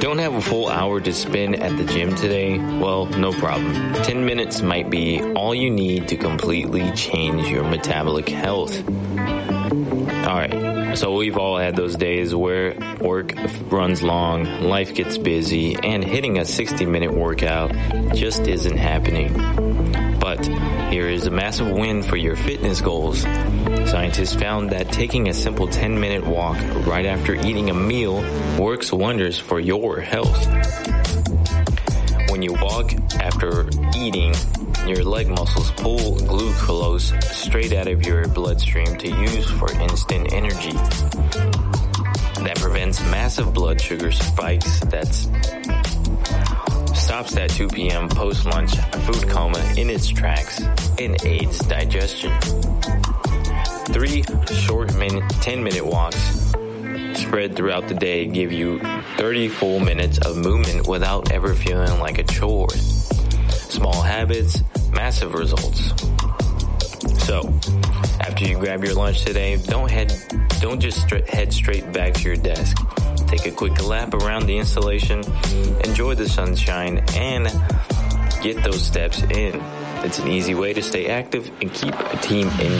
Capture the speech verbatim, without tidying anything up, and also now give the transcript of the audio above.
Don't have a full hour to spend at the gym today? Well, no problem. ten minutes might be all you need to completely change your metabolic health. Alright, so we've all had those days where work runs long, life gets busy, and hitting a sixty minute workout just isn't happening. But here is a massive win for your fitness goals. Scientists found that taking a simple ten minute walk right after eating a meal works wonders for your health. When you walk after eating, your leg muscles pull glucose straight out of your bloodstream to use for instant energy. That prevents massive blood sugar spikes that's stops that two p.m. post-lunch food coma in its tracks and aids digestion. Three short minute, ten-minute walks spread throughout the day give you thirty full minutes of movement without ever feeling like a chore. Small habits, massive results. So, after you grab your lunch today, don't head, don't just stra- head straight back to your desk. Take a quick lap around the installation, enjoy the sunshine, and get those steps in. It's an easy way to stay active and keep a team in